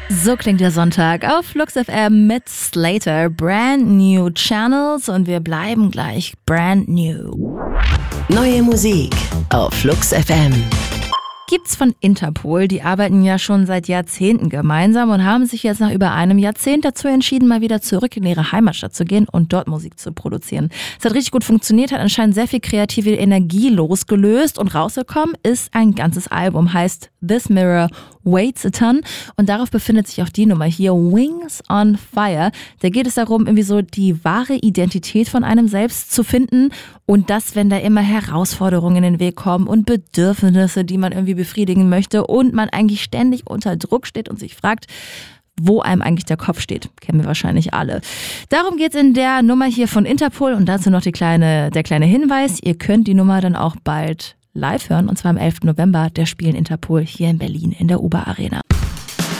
So klingt der Sonntag auf Flux FM mit Slater. Brand new channels und wir bleiben gleich brand new. Neue Musik auf Flux FM. Gibt's von Interpol, die arbeiten ja schon seit Jahrzehnten gemeinsam und haben sich jetzt nach über einem Jahrzehnt dazu entschieden, mal wieder zurück in ihre Heimatstadt zu gehen und dort Musik zu produzieren. Es hat richtig gut funktioniert, hat anscheinend sehr viel kreative Energie losgelöst und rausgekommen ist ein ganzes Album, heißt This Mirror Weighs a Ton und darauf befindet sich auch die Nummer hier, Wings on Fire. Da geht es darum, irgendwie so die wahre Identität von einem selbst zu finden und das, wenn da immer Herausforderungen in den Weg kommen und Bedürfnisse, die man irgendwie befriedigen möchte und man eigentlich ständig unter Druck steht und sich fragt, wo einem eigentlich der Kopf steht. Kennen wir wahrscheinlich alle. Darum geht's in der Nummer hier von Interpol und dazu noch der kleine Hinweis, ihr könnt die Nummer dann auch bald live hören und zwar am 11. November, der spielen Interpol hier in Berlin in der Uber Arena.